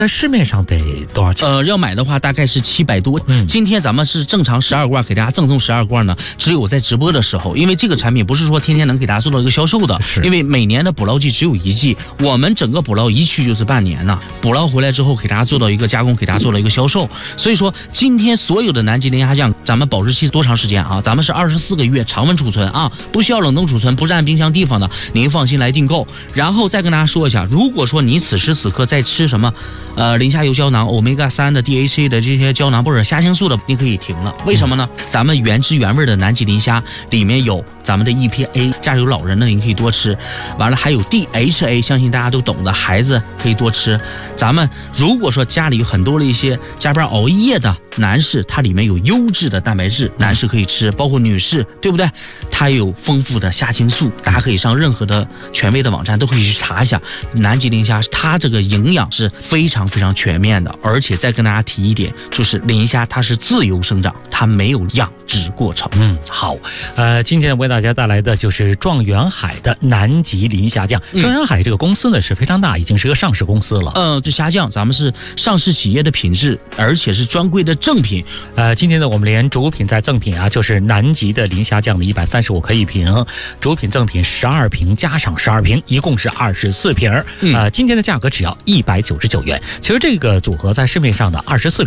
在市面上得多少钱？ 要买的话大概是700多。今天咱们是正常12罐，给大家赠送12罐呢，只有在直播的时候，因为这个产品不是说天天能给大家做到一个销售的，因为每年的捕捞季只有1季，我们整个捕捞一去就是半年呢，捕捞回来之后给大家做到一个加工，给大家做了一个销售。所以说今天所有的南极磷虾酱，咱们保质期多长时间啊？咱们是24个月常温储存啊，不需要冷冻储存，不占冰箱地方的，您放心来订购。然后再跟大家说一下，如果说你此时此刻在吃什么磷虾油胶囊、欧米伽3的 DHA 的这些胶囊或者虾青素的，你可以停了。为什么呢？咱们原汁原味的南极磷虾里面有咱们的 EPA， 家里有老人的您可以多吃，完了还有 DHA， 相信大家都懂的，孩子可以多吃。咱们如果说家里有很多的一些加班熬夜的男士，它里面有优质的蛋白质，男士可以吃，包括女士，对不对？它有丰富的虾青素，大家可以上任何的权威的网站都可以去查一下。南极磷虾它这个营养是非常非常全面的，而且再跟大家提一点，就是磷虾它是自由生长，它没有养殖过程。 好，今天为大家带来的就是状元海的南极磷虾酱。状元海这个公司呢是非常大，已经是个上市公司了。 这虾酱咱们是上市企业的品质，而且是专柜的正品。 今天呢我们连主品再赠品啊，就是南极的磷虾酱的135克1瓶，主品赠品12瓶加上12瓶，一共是24瓶。今天的价格只要199元。其实这个组合在市面上的24瓶